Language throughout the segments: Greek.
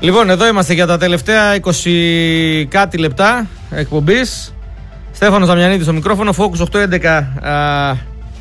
Λοιπόν, εδώ είμαστε για τα τελευταία 20 κάτι λεπτά εκπομπής. Στέφανος Δαμιανίδης στο μικρόφωνο, Focus 811.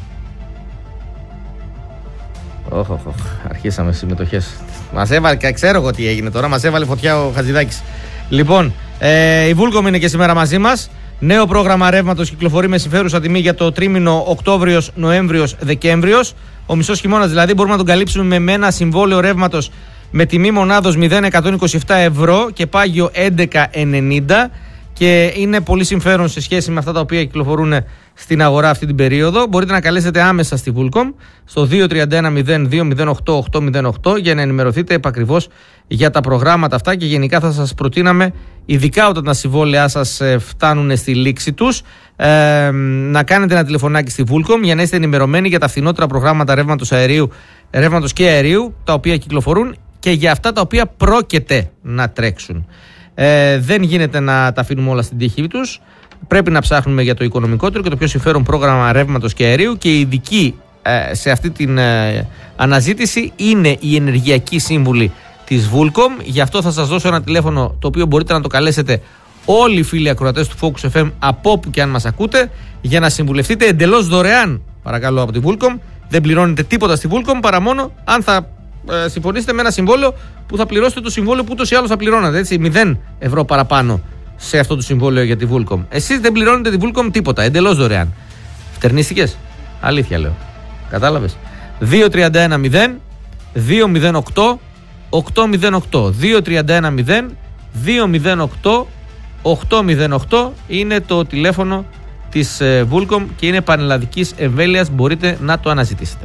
Αρχίσαμε συμμετοχές. Μας έβαλε, ξέρω εγώ τι έγινε τώρα, μας έβαλε φωτιά ο Χατζηδάκης. Λοιπόν, η Vulcom είναι και σήμερα μαζί μας. Νέο πρόγραμμα ρεύματος κυκλοφορεί με συμφέρουσα τιμή για το τρίμηνο Οκτώβριος, Νοέμβριος, Δεκέμβριος. Ο μισός χειμώνας δηλαδή μπορούμε να τον καλύψουμε με ένα συμβόλαιο ρεύματος με τιμή μονάδος 0,127 ευρώ και πάγιο 11,90, και είναι πολύ συμφέρον σε σχέση με αυτά τα οποία κυκλοφορούν στην αγορά αυτή την περίοδο. Μπορείτε να καλέσετε άμεσα στη Vulcom στο 2310208808 για να ενημερωθείτε επακριβώς για τα προγράμματα αυτά, και γενικά θα σας προτείναμε, ειδικά όταν τα συμβόλαιά σας φτάνουν στη λήξη τους, να κάνετε ένα τηλεφωνάκι στη Vulcom για να είστε ενημερωμένοι για τα φθηνότερα προγράμματα ρεύματος και αερίου τα οποία κυκλοφορούν και για αυτά τα οποία πρόκειται να τρέξουν. Δεν γίνεται να τα αφήνουμε όλα στην τύχη τους. Πρέπει να ψάχνουμε για το οικονομικότερο και το πιο συμφέρον πρόγραμμα ρεύματος και αερίου, και οι ειδικοί σε αυτή την αναζήτηση είναι οι ενεργειακοί σύμβουλοι της Vulcom. Γι' αυτό θα σας δώσω ένα τηλέφωνο το οποίο μπορείτε να το καλέσετε όλοι οι φίλοι ακροατές του Focus FM από όπου και αν μας ακούτε, για να συμβουλευτείτε εντελώς δωρεάν, παρακαλώ, από τη Vulcom. Δεν πληρώνετε τίποτα στη Vulcom παρά μόνο αν θα συμφωνήσετε με ένα συμβόλαιο που θα πληρώσετε το συμβόλαιο που ούτως ή άλλως θα πληρώνατε. Έτσι, 0 ευρώ παραπάνω σε αυτό το συμβόλαιο για τη Vulcom. Εσείς δεν πληρώνετε τη Vulcom τίποτα, εντελώς δωρεάν. Φτερνίστηκες? Αλήθεια λέω. Κατάλαβες? 2310 208 808 2310 208 808 είναι το τηλέφωνο της Vulcom και είναι πανελλαδικής εμβέλειας, μπορείτε να το αναζητήσετε.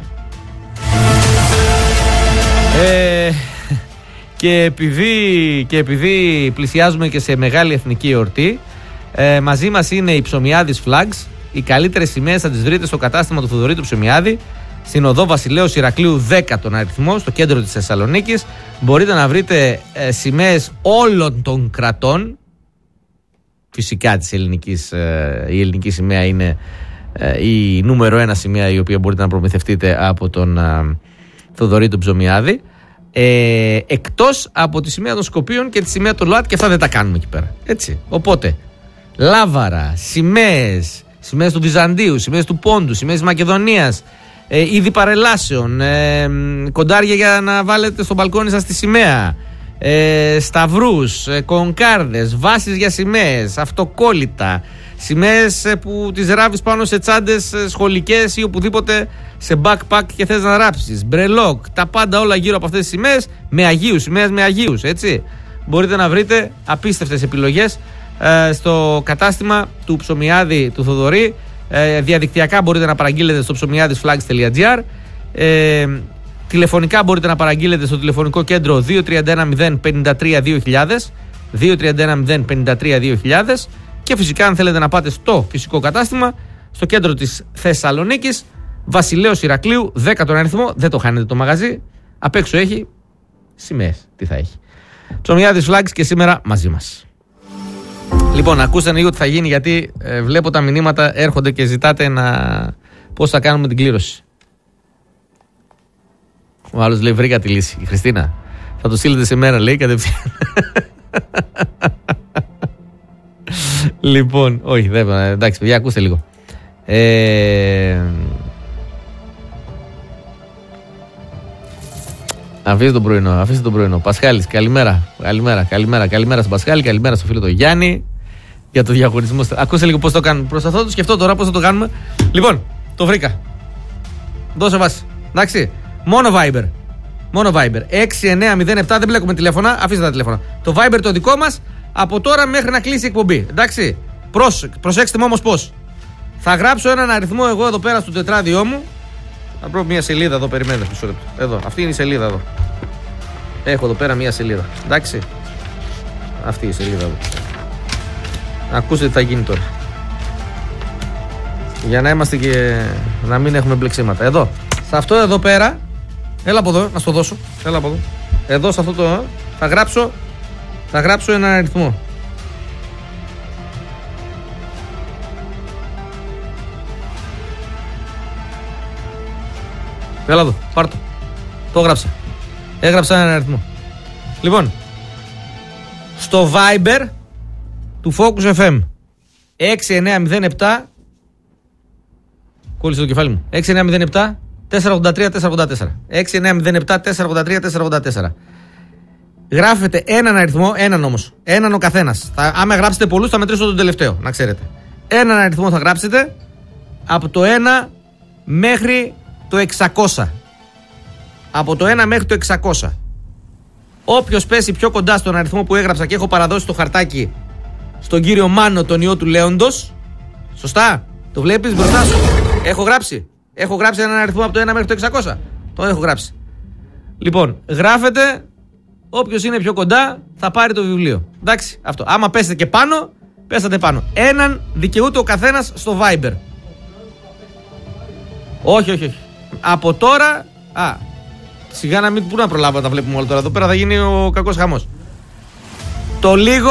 Και επειδή πλησιάζουμε και σε μεγάλη εθνική εορτή, μαζί μας είναι οι Ψωμιάδης Flags. Οι καλύτερες σημαίες θα τις βρείτε στο κατάστημα του Θοδωρή του Ψωμιάδη, στην οδό Βασιλέως Ηρακλείου 10 τον αριθμό, στο κέντρο της Θεσσαλονίκης. Μπορείτε να βρείτε σημαίες όλων των κρατών. Φυσικά της ελληνικής, η ελληνική σημαία είναι η νούμερο 1 σημαία, η οποία μπορείτε να προμηθευτείτε από τον Θοδωρή του Ψωμιάδη. Εκτός από τη σημαία των Σκοπίων και τη σημαία των ΛΟΑΤ, και αυτά δεν τα κάνουμε εκεί πέρα. Έτσι. Οπότε, λάβαρα, σημαίες του Βυζαντίου, σημαίες του Πόντου, σημαίες της Μακεδονίας, είδη παρελάσεων, κοντάρια για να βάλετε στο μπαλκόνι σας τη σημαία, σταυρούς, κονκάρδες, βάσεις για σημαίες, αυτοκόλλητα, σημαίες που τις ράβεις πάνω σε τσάντες σχολικές ή οπουδήποτε σε backpack και θες να ράψεις, μπρελόκ, τα πάντα όλα γύρω από αυτές τις σημαίες με Αγίους, σημαίες με Αγίους, έτσι. Μπορείτε να βρείτε απίστευτες επιλογές στο κατάστημα του Ψωμιάδη του Θοδωρή. Διαδικτυακά μπορείτε να παραγγείλετε στο ψωμιάδisflags.gr. Τηλεφωνικά μπορείτε να παραγγείλετε στο τηλεφωνικό κέντρο 2310 53 2000, 2310 53 2000, και φυσικά αν θέλετε να πάτε στο φυσικό κατάστημα, στο κέντρο της Θεσσαλονίκης, Βασιλέως Ηρακλείου 10 τον αριθμό. Δεν το χάνετε το μαγαζί, απ' έξω έχει σημαίες. Τι θα έχει? Ψωμιάδης Flags και σήμερα μαζί μας. Λοιπόν, ακούστε λίγο τι θα γίνει, γιατί βλέπω τα μηνύματα έρχονται και ζητάτε πώς θα κάνουμε την κλήρωση. Ο άλλος λέει: βρήκα τη λύση. Η Χριστίνα, θα το στείλετε σε μέρα, λέει, κατευθείαν. Λοιπόν, όχι, δεν, εντάξει, παιδιά, ακούστε λίγο. Αφήστε τον πρωινό. Πασχάλης, καλημέρα στον Πασχάλη, καλημέρα στο φίλο το Γιάννη για το διαγωνισμό. Ακούστε λίγο πώς το κάνουμε. Προσπαθώ να το σκεφτώ τώρα πώς θα το κάνουμε. Λοιπόν, το βρήκα. Δώσε βάση. Εντάξει. Μόνο Viber. 6907, δεν μπλέκουμε τηλέφωνα. Αφήστε τα τηλέφωνα. Το Viber το δικό μας από τώρα μέχρι να κλείσει η εκπομπή. Εντάξει. Προσέξτε μου όμως πώς. Θα γράψω έναν αριθμό εγώ εδώ πέρα στο τετράδιό μου. Θα βρω μια σελίδα εδώ, περιμένετε. Εδώ, αυτή είναι η σελίδα εδώ. Έχω εδώ πέρα μια σελίδα. Εντάξει. Αυτή η σελίδα εδώ. Ακούστε τι θα γίνει τώρα. Για να είμαστε και να μην έχουμε μπλεξίματα. Εδώ. Σε αυτό εδώ πέρα. Έλα από εδώ, να στο δώσω. Έλα από εδώ. Εδώ σε αυτό το. Θα γράψω έναν αριθμό. Έλα εδώ, πάρ' το. Το έγραψα. Έγραψα έναν αριθμό. Λοιπόν, στο Viber του Focus FM 6907. Κόλλησε το κεφάλι μου. 6907 483 484. 6907 483 484. Γράφετε έναν αριθμό, έναν όμως. Έναν ο καθένας. Άμα γράψετε πολλούς, θα μετρήσω τον τελευταίο, να ξέρετε. Έναν αριθμό θα γράψετε από το 1 μέχρι το 600. Από το 1 μέχρι το 600. Όποιος πέσει πιο κοντά στον αριθμό που έγραψα και έχω παραδώσει το χαρτάκι στον κύριο Μάνο, τον ιό του Λέοντος. Σωστά, το βλέπεις μπροστά σου. Έχω γράψει έναν αριθμό από το 1 μέχρι το 600. Το έχω γράψει. Λοιπόν, γράφετε. Όποιος είναι πιο κοντά θα πάρει το βιβλίο. Εντάξει, αυτό. Άμα πέσετε και πάνω, πέσατε πάνω. Έναν δικαιούται ο καθένας στο Viber. Όχι. Από τώρα. Σιγά να μην. Πού να προλάβω να τα βλέπουμε όλα τώρα. Εδώ πέρα θα γίνει ο κακός χαμός. Το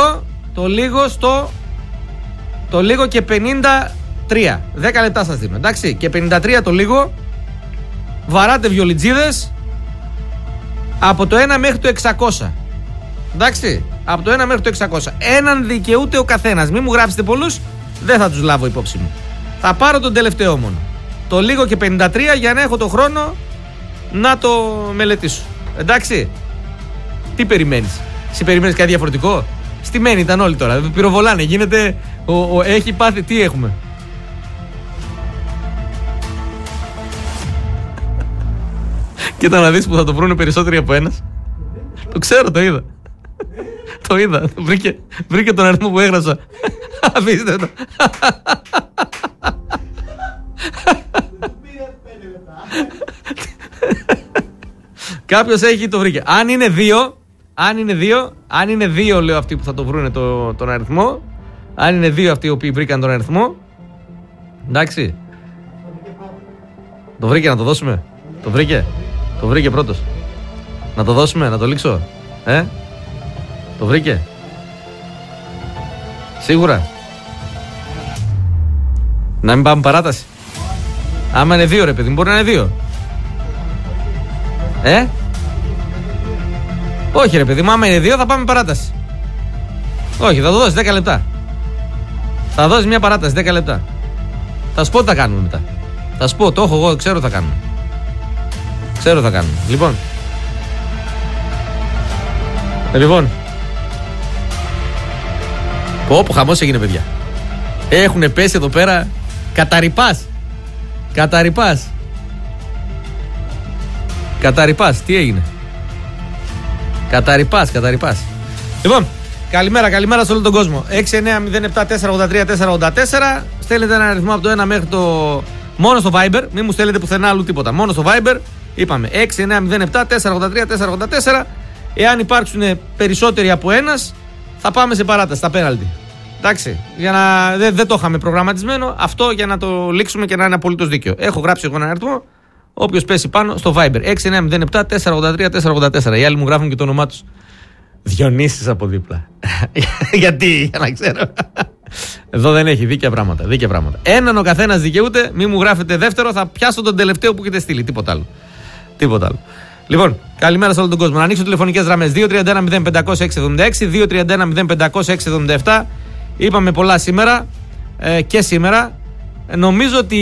λίγο και 53. 10 λεπτά σας δίνω. Εντάξει, και 53 το λίγο. Βαράτε βιολιτζίδες. Από το 1 μέχρι το 600. Εντάξει, από το 1 μέχρι το 600. Έναν δικαιούται ο καθένας. Μην μου γράψετε πολλούς, δεν θα τους λάβω υπόψη μου. Θα πάρω τον τελευταίο μόνο. Το λίγο και 53 για να έχω το χρόνο να το μελετήσω. Εντάξει. Τι περιμένεις? Εσύ περιμένεις κάτι διαφορετικό? Στημένοι ήταν όλοι τώρα. Πυροβολάνε. Γίνεται. Έχει πάθει. Τι έχουμε? Κοίτα να δεις που θα το βρούνε περισσότεροι από ένας. Το ξέρω, το είδα. Το είδα. Βρήκε τον αριθμό που έγραψα. Αφήστε το. Κάποιος το βρήκε. Αν είναι δύο λέω αυτοί που θα το βρούνε τον αριθμό. Αν είναι δύο αυτοί οι οποίοι βρήκαν τον αριθμό. Εντάξει. Το βρήκε, να το δώσουμε? Το βρήκε πρώτος. Να το δώσουμε, να το λήξω? Το βρήκε? Σίγουρα? Να μην πάμε παράταση? Άμα είναι δύο ρε παιδί, μπορεί να είναι δύο. Όχι ρε παιδί μου, άμα είναι δύο θα πάμε παράταση. Όχι, θα το δώσεις 10 λεπτά. Θα δώσεις μια παράταση 10 λεπτά. Θα σου πω τι θα κάνουμε μετά. Θα σου πω, το έχω εγώ, ξέρω τι θα κάνουμε. Λοιπόν. Πω χαμός έγινε παιδιά. Έχουνε πέσει εδώ πέρα. Καταρρυπάς. Τι έγινε? Καταρρυπάς. Λοιπόν, καλημέρα σε όλο τον κόσμο. 6907-483-484. Στέλνετε ένα αριθμό από το 1 μέχρι το. Μόνο στο Viber, μην μου στέλνετε πουθενά άλλου τίποτα. Μόνο στο Viber, είπαμε 6907-483-484. Εάν υπάρξουν περισσότεροι από ένας, θα πάμε σε παράταση, στα πέναλτι. Εντάξει, δεν το είχαμε προγραμματισμένο. Αυτό για να το λήξουμε και να είναι απολύτως δίκαιο. Έχω γράψει εγώ έναν αριθμό. Όποιος πέσει πάνω στο Viber 6907-483-484. Οι άλλοι μου γράφουν και το όνομά τους. Διονύσης από δίπλα. Γιατί, για να ξέρω. Εδώ δεν έχει δίκαια πράγματα. Έναν ο καθένας δικαιούται. Μην μου γράφετε δεύτερο, θα πιάσω τον τελευταίο που έχετε στείλει. Τίποτα άλλο. Λοιπόν, καλημέρα σε όλο τον κόσμο. Να ανοίξω τηλεφωνικές γραμμές 231-0566, 231-0566-67. Είπαμε πολλά σήμερα και σήμερα. Νομίζω ότι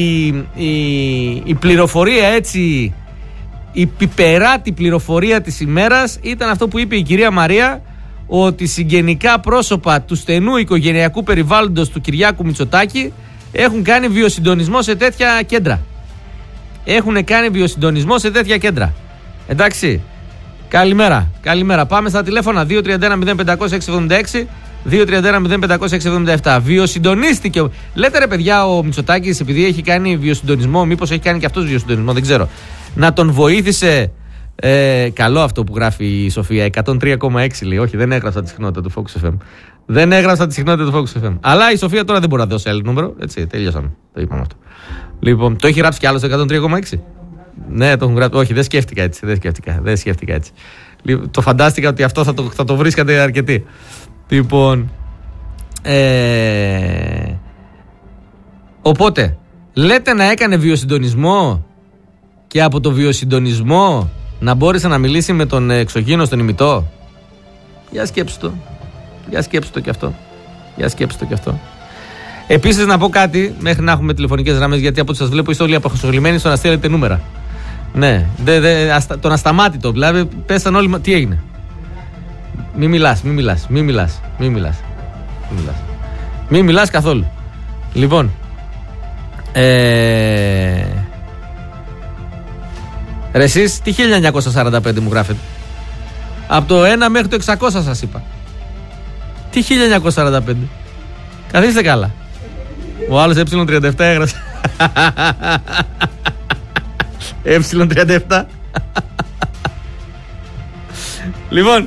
η πληροφορία έτσι, η πιπεράτη πληροφορία της ημέρας ήταν αυτό που είπε η κυρία Μαρία, ότι συγγενικά πρόσωπα του στενού οικογενειακού περιβάλλοντος του Κυριάκου Μητσοτάκη έχουν κάνει βιοσυντονισμό σε τέτοια κέντρα. Εντάξει. Καλημέρα. Πάμε στα τηλέφωνα 231-0566, 231-0567. Βιοσυντονίστηκε. Λέτε ρε παιδιά, ο Μητσοτάκης επειδή έχει κάνει βιοσυντονισμό, μήπως έχει κάνει και αυτός βιοσυντονισμό, δεν ξέρω. Να τον βοήθησε. Καλό αυτό που γράφει η Σοφία. 103,6 λέει. Όχι, δεν έγραψα τη συχνότητα του Focus FM. Αλλά η Σοφία τώρα δεν μπορεί να δώσει άλλο νούμερο. Έτσι, τελειώσαμε. Το είπαμε αυτό. Λοιπόν, το έχει γράψει κι άλλο στο 103,6. Ναι, το έχουν γράψει. Όχι, δεν σκέφτηκα έτσι. Το φαντάστηκα ότι αυτό θα το βρίσκατε αρκετοί. Λοιπόν. Οπότε, λέτε να έκανε βιοσυντονισμό και από το βιοσυντονισμό να μπόρεσε να μιλήσει με τον εξωγήινο στον ημιτό. Για σκέψου το. Για σκέψου το κι αυτό. Επίσης να πω κάτι, μέχρι να έχουμε τηλεφωνικές γραμμές, γιατί από ό,τι σας βλέπω είστε όλοι απασχολημένοι στο να στέλνετε νούμερα. Ναι, τον ασταμάτητο, δηλαδή πέσαν όλοι. Τι έγινε? Μη μιλάς καθόλου. Λοιπόν, ρε εσείς τι 1945 μου γράφετε? Από το 1 μέχρι το 600 σας είπα. Τι 1945? Καθίστε καλά. Ο άλλος ε37 έγραψε. ε37. Λοιπόν,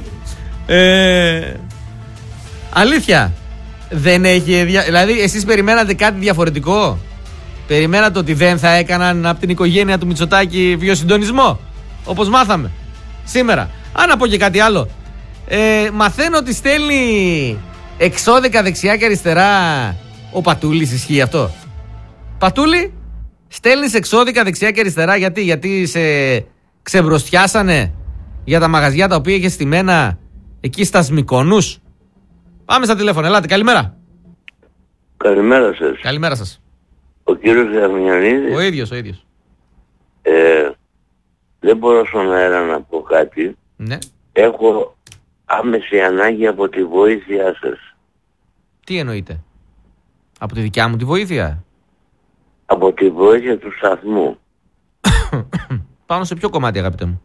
αλήθεια, δεν έχει δηλαδή εσείς περιμένατε κάτι διαφορετικό? Περιμένατε ότι δεν θα έκαναν από την οικογένεια του Μητσοτάκη βιοσυντονισμό, όπως μάθαμε σήμερα? Αν να πω και κάτι άλλο, μαθαίνω ότι στέλνει εξώδικα δεξιά και αριστερά ο Πατούλης. Ισχύει αυτό? Πατούλη, στέλνεις εξώδικα δεξιά και αριστερά γιατί σε ξεμπροστιάσανε για τα μαγαζιά τα οποία είχε στημένα εκεί στα Σμυκονούς? Πάμε στα τηλέφωνα, ελάτε, καλημέρα. Καλημέρα σας. Καλημέρα σας. Ο κύριος Διαμιανίδης. Ο ίδιος. Δεν μπορώ στον αέρα να πω κάτι. Ναι. Έχω άμεση ανάγκη από τη βοήθειά σας. Τι εννοείτε? Από τη δικιά μου τη βοήθεια? Από τη βοήθεια του σταθμού. Πάνω σε ποιο κομμάτι, αγαπητέ μου?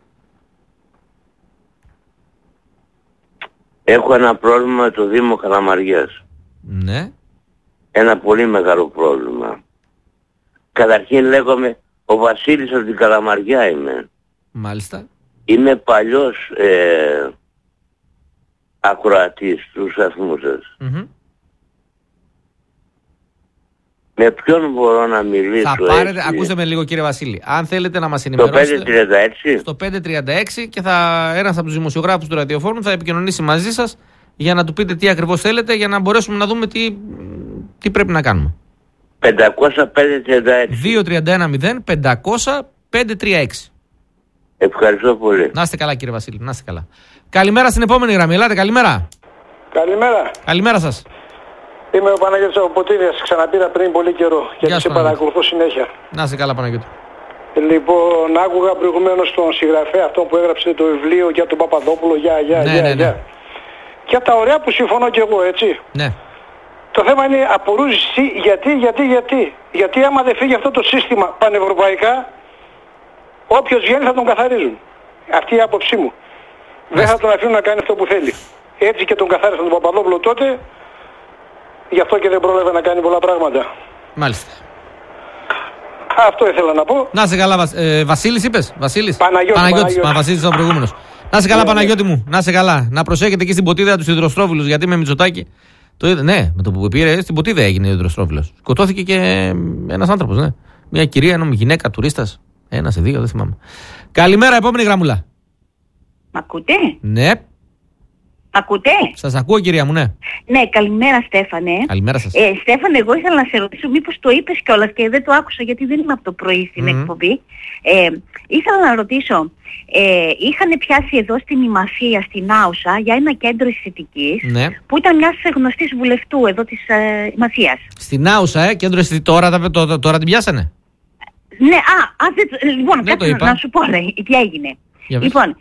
Έχω ένα πρόβλημα με το Δήμο Καλαμαριάς. Ναι. Ένα πολύ μεγάλο πρόβλημα. Καταρχήν λέγομαι ο Βασίλης από την Καλαμαριά είμαι. Μάλιστα. Είμαι παλιός ακροατής του σταθμού σας. Mm-hmm. Με ποιον μπορώ να μιλήσω? Θα πάρετε, ακούστε με λίγο κύριε Βασίλη, αν θέλετε να μας Το ενημερώσετε 536. στο 536 και ένας από τους δημοσιογράφους του ραδιοφόρου θα επικοινωνήσει μαζί σας για να του πείτε τι ακριβώς θέλετε, για να μπορέσουμε να δούμε τι πρέπει να κάνουμε. 500-536. 231-0-500-536. Ευχαριστώ πολύ. Να είστε καλά κύριε Βασίλη, να είστε καλά. Καλημέρα στην επόμενη γραμμή, ελάτε, καλημέρα. Καλημέρα. Καλημέρα σας. Είμαι ο Παναγιώτης από Ποτήρια. Ξαναπήρα πριν πολύ καιρό γιατί σε παρακολουθώ συνέχεια. Να είστε καλά, Παναγιώτη. Λοιπόν, άκουγα προηγουμένως τον συγγραφέα αυτό που έγραψε το βιβλίο για τον Παπαδόπουλο. Ναι. Και τα ωραία που συμφωνώ και εγώ, έτσι. Ναι. Το θέμα είναι απορούζηση γιατί άμα δεν φύγει αυτό το σύστημα πανευρωπαϊκά, όποιος βγαίνει θα τον καθαρίζουν. Αυτή η άποψή μου. Δεν θα τον αφήνουν να κάνει αυτό που θέλει. Έτσι και τον καθάρισαν τον Παπαδόπουλο τότε. Γι' αυτό και δεν πρόλαβε να κάνει πολλά πράγματα. Μάλιστα. Αυτό ήθελα να πω. Να είσαι καλά, Βασίλης είπες? Βασίλης. Παναγιώτης. Βασίλης ήταν προηγούμενος. Να είσαι καλά, Παναγιώτη μου. Να είσαι καλά. Να προσέχετε εκεί στην Ποτίδα τους υδροστρόβιλους, γιατί με Μητσοτάκη. Ναι, με το που πήρε στην Ποτίδα έγινε υδροστρόβιλος. Σκοτώθηκε και ένας άνθρωπος, ναι. Μια κυρία, γυναίκα, τουρίστας. 1 σε 2, δεν θυμάμαι. Καλημέρα, επόμενη γραμμούλα. Μ' ακούτε? Ναι. Ακούτε? Σας ακούω, κυρία μου, ναι. Ναι, καλημέρα Στέφανε. Καλημέρα σας. Στέφανε, εγώ ήθελα να σε ρωτήσω, μήπως το είπες κιόλας και δεν το άκουσα γιατί δεν είμαι από το πρωί στην εκπομπή. Ήθελα να ρωτήσω, είχαν πιάσει εδώ στην Ημαθία, στην Άουσα, για ένα κέντρο αισθητικής, ναι, που ήταν μιας γνωστής βουλευτού εδώ της Ημαθίας. Στην Άουσα, κέντρο αισθητικής, τώρα την πιάσανε? Ναι, λοιπόν, κάτσε να σου πω, τι έγινε. Λοιπόν,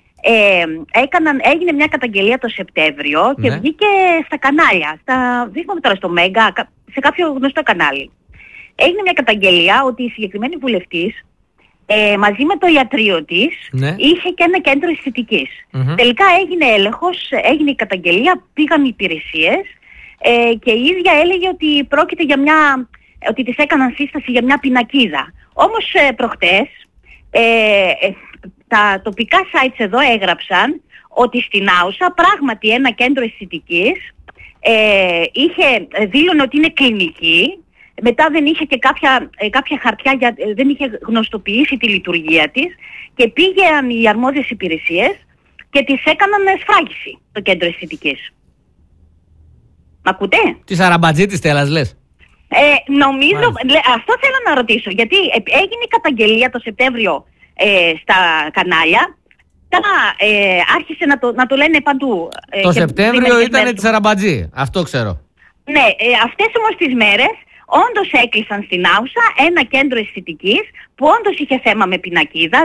έγινε μια καταγγελία το Σεπτέμβριο και βγήκε στα κανάλια, δείχνουμε τώρα στο Μέγκα, σε κάποιο γνωστό κανάλι. Έγινε μια καταγγελία ότι η συγκεκριμένη βουλευτής μαζί με το ιατρείο της είχε και ένα κέντρο αισθητικής. Τελικά έγινε έλεγχος, έγινε η καταγγελία, πήγαν οι υπηρεσίες και η ίδια έλεγε ότι πρόκειται για ότι της έκαναν σύσταση για μια πινακίδα. Όμως προχτές τα τοπικά sites εδώ έγραψαν ότι στην Άουσα πράγματι ένα κέντρο αισθητικής δήλωνε ότι είναι κλινική, μετά δεν είχε και κάποια χαρτιά, δεν είχε γνωστοποιήσει τη λειτουργία της και πήγαν οι αρμόδιες υπηρεσίες και της έκαναν σφράγιση το κέντρο αισθητικής. Μ' ακούτε? Της αραμπατζίτης τέλας λες? Νομίζω, αυτό θέλω να ρωτήσω, γιατί έγινε η καταγγελία το Σεπτέμβριο στα κανάλια, άρχισε να το λένε παντού. Το Σεπτέμβριο ήταν της Αραμπατζή, αυτό ξέρω. Ναι, αυτές όμως τις μέρες όντως έκλεισαν στην Άουσα ένα κέντρο αισθητικής που όντως είχε θέμα με πινακίδα.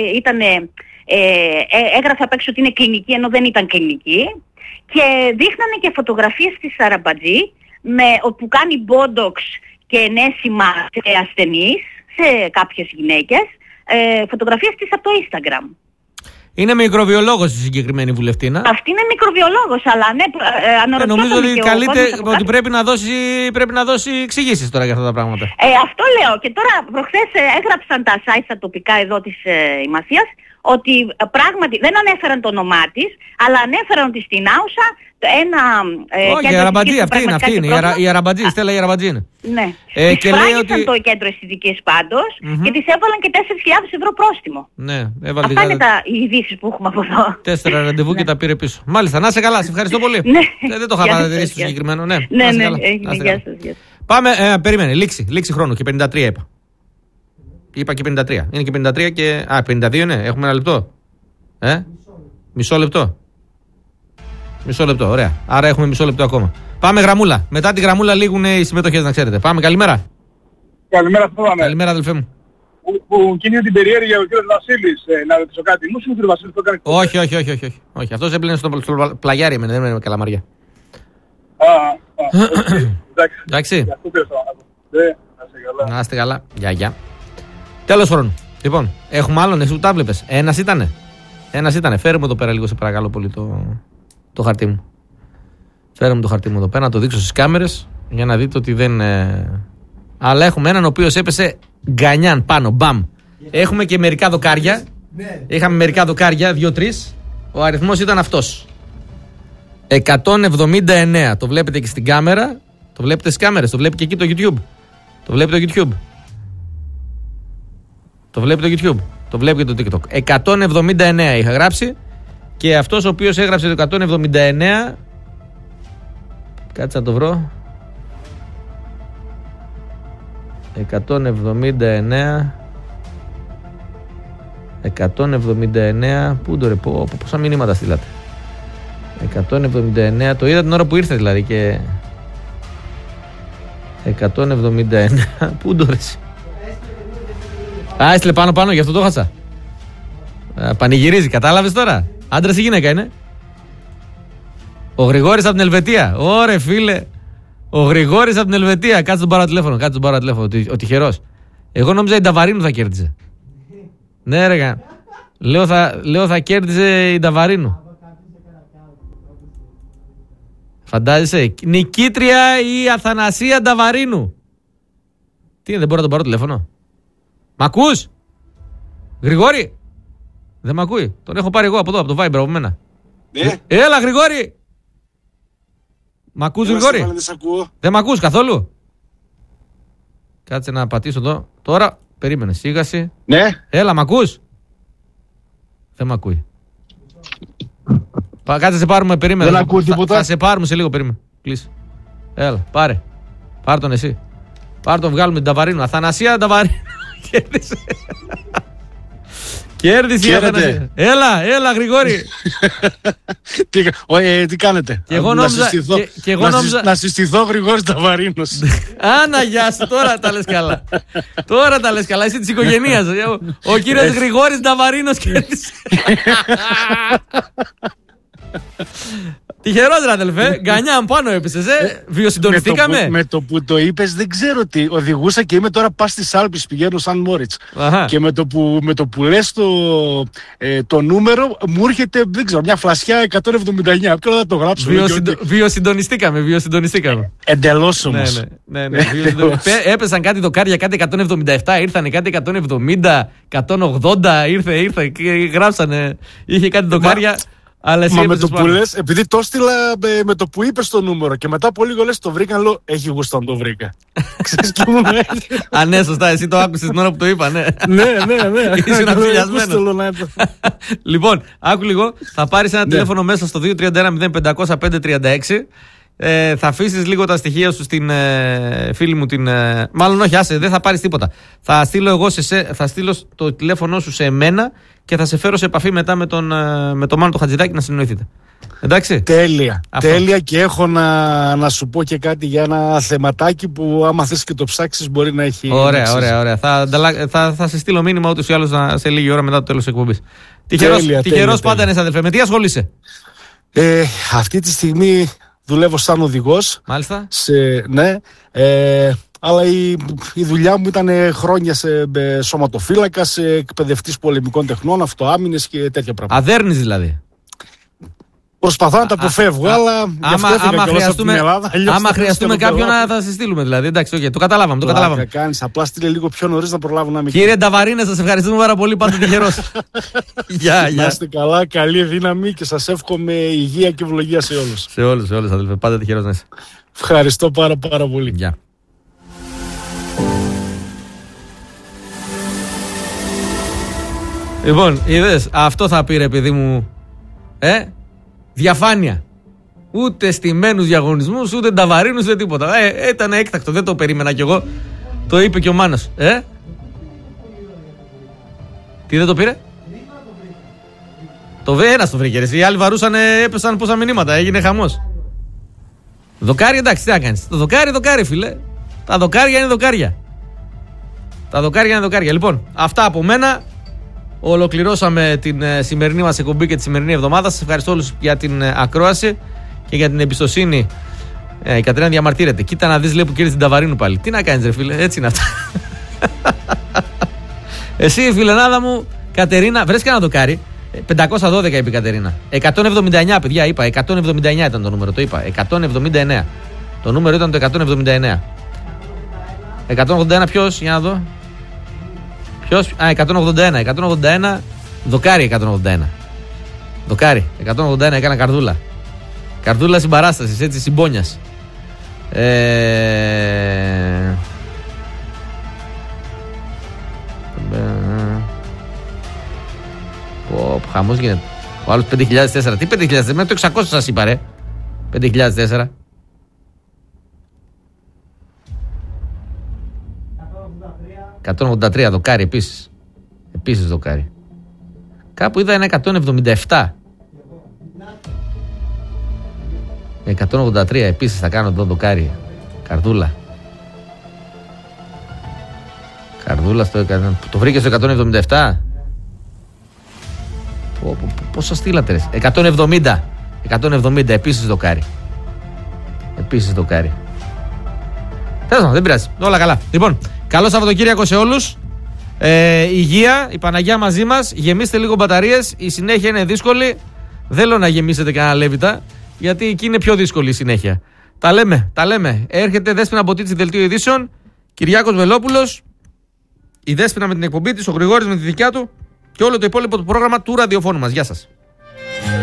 Έγραφε απ' έξω ότι είναι κλινική ενώ δεν ήταν κλινική. Και δείχνανε και φωτογραφίες της Αραμπατζή που κάνει μπόντοξ και ενέσιμα σε ασθενείς, σε κάποιες γυναίκες. Φωτογραφίες της από το Instagram. Είναι μικροβιολόγος η συγκεκριμένη βουλευτήνα. Αυτή είναι μικροβιολόγος, αλλά ναι, νομίζω ότι ότι πρέπει να δώσει εξηγήσεις τώρα για αυτά τα πράγματα. Αυτό λέω. Και τώρα προχθές έγραψαν τα site στα τοπικά εδώ της Ημασίας ότι πράγματι δεν ανέφεραν το όνομά της, αλλά ανέφεραν ότι στην Άουσα ένα όχι, η Αραμπατζή αυτή είναι. Η Αραμπατζή, η Στέλλα η Αραμπατζή είναι. Ναι. Και λέει ότι το κέντρο αισθητικής πάντως και της έβαλαν και 4.000 ευρώ πρόστιμο. Ναι, αυτά είναι οι ειδήσεις που έχουμε από εδώ. 4 ραντεβού και τα πήρε πίσω. Μάλιστα, να είσαι καλά, σε ευχαριστώ πολύ. Δεν το είχα παρατηρήσει το συγκεκριμένο. Ναι, γεια σας. Πάμε, περίμενε, λήξη χρόνου και 53 είπα. Είπα και 53. Είναι και 53 και... 52 είναι. Έχουμε ένα λεπτό. Μισό λεπτό. Μισό λεπτό, ωραία. Άρα έχουμε μισό λεπτό ακόμα. Πάμε γραμμούλα. Μετά τη γραμμούλα λήγουν οι συμμετοχές, να ξέρετε. Πάμε, καλημέρα. Καλημέρα, αδελφέ μου. Που κινεί την περιέργεια ο κ. Βασίλης να ρωτήσω κάτι. Μου σου κ. Βασίλης το κάνει. Όχι. Αυτός έπλαινε στο πλαγιάρι, δεν είναι καλαμαριά. Εντάξει. Να είστε καλά. Γεια. Τέλος χρόνου. Λοιπόν, έχουμε άλλον, εσύ που τα βλέπεις. Ένας ήτανε. Φέρε μου εδώ πέρα λίγο, σε παρακαλώ πολύ, το χαρτί μου. Φέρε μου το χαρτί μου εδώ πέρα, να το δείξω στις κάμερες για να δείτε ότι δεν... Αλλά έχουμε έναν ο οποίος έπεσε γκανιάν πάνω, μπαμ. Έχουμε και μερικά δοκάρια. Είχαμε μερικά δοκάρια, 2-3. Ο αριθμός ήταν αυτός. 179. Το βλέπετε και στην κάμερα. Το βλέπετε στις κάμερες. Το βλέπει και εκεί το YouTube. Το βλέπει το YouTube. Το βλέπει και το TikTok. 179 είχα γράψει. Και αυτός ο οποίος έγραψε το 179... Κάτσε να το βρω. 179. Πού το ρε, πόσα μηνύματα στείλατε. 179, το είδα την ώρα που ήρθε δηλαδή και... 179, πού το ρε. Έστειλε πάνω, γι' αυτό το χάσα. Πανηγυρίζει, κατάλαβες τώρα. Άντρας ή γυναίκα είναι? Ο Γρηγόρης από την Ελβετία. Ωρε φίλε. Ο Γρηγόρης από την Ελβετία. Κάτσε τον πάρω τηλέφωνο. Ο τυχερός. Εγώ νόμιζα η Νταβαρίνου θα κέρδιζε. Ναι ρε. Λέω θα κέρδιζε η Νταβαρίνου. Φαντάζεσαι. Νικήτρια η Αθανασία Νταβαρίνου. Τι είναι, δεν μπορώ να τον πάρω τηλέφωνο? Μ' ακούς? Γρηγόρη. Δεν μ' ακούει. Τον έχω πάρει εγώ από εδώ, από το Viber, από μένα. Ναι. Έλα Γρηγόρη. Μ' ακούς Γρηγόρη? Δεν μ' ακούς καθόλου? Κάτσε να πατήσω εδώ. Τώρα, περίμενε, σίγαση. Ναι. Έλα, μ' ακούς? Δεν μ' ακούει. Κάτσε σε πάρουμε, περίμενε. Δεν ακούω τίποτα. Θα σε πάρουμε σε λίγο, περίμενε. Κλείσε. Έλα, πάρε. Πάρ' τον εσύ. Πάρ' τον, βγάλουμε την Νταβαρίνου. Αθανασία Νταβαρίνου. Κέρδισε. Κέρδισε η Αθανασία. Έλα Γρηγόρη. Τι κάνετε? Και εγώ νόμιζα... Να συστηθώ Γρηγόρης Νταβαρίνος. Άνα, γεια σου, τώρα τα λες καλά. Τώρα τα λες καλά, είσαι της οικογένειας. Ο κύριος Γρηγόρης Νταβαρίνος κέρδισε. Τυχερός ρε αδελφέ, γκανιάν πάνω έπεσες, βιοσυντονιστήκαμε. Με το που το είπες δεν ξέρω τι, οδηγούσα και είμαι τώρα πας στις Άλπεις, πηγαίνω Σαν Μόριτς. Και με το που λες το νούμερο μου έρχεται, δεν ξέρω, μια φλασιά 179. Ποιο θα το γράψω? Βιοσυντονιστήκαμε. Εντελώς όμως. Ναι. Έπεσαν κάτι δοκάρια, κάτι 177, ήρθανε κάτι 170, 180, ήρθε και γράψανε. Είχε κάτι δοκάρια. Μα με το που λες, επειδή το έστειλα με το που είπες το νούμερο και μετά από λίγο λες το βρήκα, λέω έχει γούστο αν το βρήκα. Ξέρεις και μου ναι. Ναι, σωστά, εσύ το άκουσες την ώρα που το είπα, ναι. Ναι. Ήσουν αφιλιασμένος. Λοιπόν, άκου λίγο, θα πάρεις ένα τηλέφωνο μέσα στο 231 0500 536 Θα αφήσεις λίγο τα στοιχεία σου στην φίλη μου την. Μάλλον όχι, άσε, δεν θα πάρεις τίποτα. Θα στείλω εγώ θα στείλω το τηλέφωνό σου σε εμένα και θα σε φέρω σε επαφή μετά με τον Μάνο το Χατζηδάκη να συνεννοηθείτε. Εντάξει. Τέλεια. Αυτό. Τέλεια, και έχω να σου πω και κάτι για ένα θεματάκι που άμα θες και το ψάξεις μπορεί να έχει. Ωραία. Θα σε στείλω μήνυμα ούτως ή άλλως σε λίγη ώρα μετά το τέλος της εκπομπής. Τυχερός πάντα είναι, αδελφέ. Με τι ασχολείσαι? Αυτή τη στιγμή δουλεύω σαν οδηγός. Μάλιστα. Ναι. Αλλά η δουλειά μου ήταν χρόνια σε σωματοφύλακα, εκπαιδευτής πολεμικών τεχνών, αυτοάμυνες και τέτοια πράγματα. Αδέρνεις δηλαδή. Προσπαθώ να τα αποφεύγω, αλλά άμα χρειαστούμε κάποιον θα σε στείλουμε δηλαδή. Εντάξει, okay, το καταλάβαμε. Απλά στείλε λίγο πιο νωρίς να προλάβω να μην. Κύριε Νταβαρίνε, σας ευχαριστούμε πάρα πολύ. Πάτε τυχερός. Γεια. Να είστε καλά, καλή δύναμη και σας εύχομαι υγεία και ευλογία σε όλους. Σε όλους, αδελφέ. Πάτε τυχερός να είστε. Ευχαριστώ πάρα πολύ. Γεια. Λοιπόν, είδες, αυτό θα πει ρε παιδί μου. Διαφάνεια. Ούτε στημένους διαγωνισμούς, ούτε Νταβαρίνους, ούτε τίποτα. Ήταν έκτακτο, δεν το περίμενα κι εγώ. Το είπε και ο Μάνος. Τι δεν το πήρε? Ένας το βρήκε. Οι άλλοι έπεσαν πόσα μηνύματα. Έγινε χαμός. Δοκάρι, εντάξει, τι να κάνεις. Το δοκάρι, φίλε. Τα δοκάρια είναι δοκάρια. Λοιπόν, αυτά από μένα. Ολοκληρώσαμε την σημερινή μας εκπομπή και τη σημερινή εβδομάδα. Σας ευχαριστώ όλους για την ακρόαση και για την εμπιστοσύνη. Η Κατερίνα διαμαρτύρεται. Κοίτα να δεις, λέει, που κέρδισε την Ταβαρίνου πάλι. Τι να κάνεις ρε φίλε, έτσι είναι αυτά. Εσύ φιλενάδα μου Κατερίνα, βρες κανένα δοκάρι. 512 είπε η Κατερίνα. 179 παιδιά είπα, 179 ήταν το νούμερο, το είπα. 179. Το νούμερο ήταν το 179. 181 ποιος, για να δω. Ποιος, 181, δοκάρι 181. Δοκάρι, 181 έκανα καρδούλα. Καρδούλα συμπαράστασης, έτσι, συμπόνιας. Χαμός γίνεται. Ο άλλος 5.004. Τι 5.004, με το 600 σας είπα ρε. 5.004. 183 δοκάρι επίσης. Επίσης δοκάρι. Κάπου είδα ένα 177. 183 επίσης θα κάνω εδώ δοκάρι. Καρδούλα. Καρδούλα στο 100. Το βρήκε στο 177. Πόσα στείλατε ρε. 170. 170 επίσης δοκάρι. Επίσης δοκάρι. Τέλος, δεν πειράζει. Όλα καλά. Λοιπόν, καλό Σαββατοκύριακο σε όλους. Υγεία, η Παναγιά μαζί μας. Γεμίστε λίγο μπαταρίες. Η συνέχεια είναι δύσκολη. Δεν θέλω να γεμίσετε κανένα λέβητα, γιατί εκεί είναι πιο δύσκολη η συνέχεια. Τα λέμε. Έρχεται Δέσποινα Μποτίτση, δελτίο ειδήσεων. Κυριάκος Βελόπουλος. Η Δέσποινα με την εκπομπή της, ο Γρηγόρης με τη δικιά του. Και όλο το υπόλοιπο το πρόγραμμα του ραδιοφώνου μας. Γεια σας.